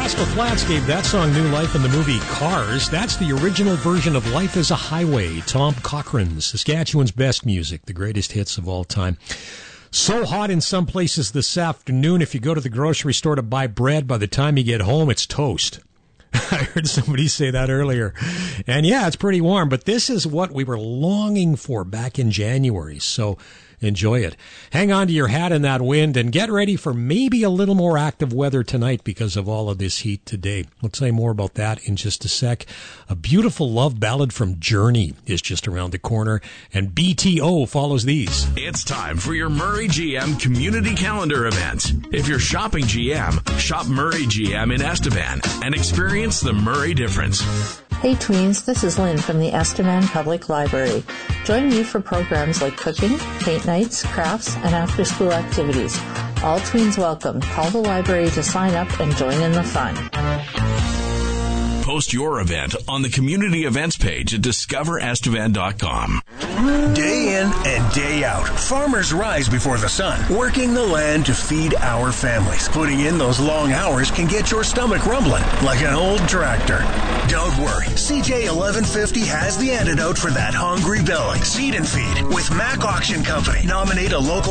Rascal Flatts gave that song new life in the movie Cars. That's the original version of Life is a Highway, Tom Cochran's Saskatchewan's best music, the greatest hits of all time. So hot in some places this afternoon, if you go to the grocery store to buy bread, by the time you get home, it's toast. I heard somebody say that earlier. And yeah, it's pretty warm, but this is what we were longing for back in January. So enjoy it. Hang on to your hat in that wind and get ready for maybe a little more active weather tonight because of all of this heat today. We'll say more about that in just a sec. A beautiful love ballad from Journey is just around the corner, and BTO follows these. It's time for your Murray GM community calendar event. If you're shopping GM, shop Murray GM in Estevan and experience the Murray difference. Hey tweens, this is Lynn from the Estevan Public Library. Join me for programs like cooking, paint nights, crafts, and after-school activities. All tweens welcome. Call the library to sign up and join in the fun. Post your event on the community events page at discoverestevan.com. Day in and day out, farmers rise before the sun, working the land to feed our families. Putting in those long hours can get your stomach rumbling like an old tractor. Don't worry, CJ 1150 has the antidote for that hungry belly. Seed and Feed with Mac Auction Company. Nominate a local